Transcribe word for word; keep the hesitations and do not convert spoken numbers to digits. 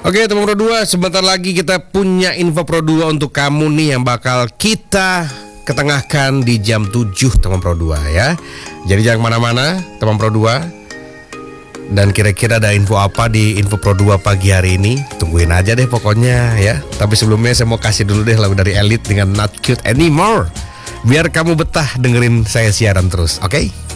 Oke teman Pro dua, sebentar lagi kita punya info Pro dua untuk kamu nih yang bakal kita ketengahkan di jam tujuh teman Pro dua ya. Jadi jangan kemana-mana teman Pro dua. Dan kira-kira ada info apa di info Pro dua pagi hari ini? Tungguin aja deh pokoknya ya. Tapi sebelumnya saya mau kasih dulu deh lagu dari Elite dengan Not Cute Anymore, biar kamu betah dengerin saya siaran terus, oke? Okay?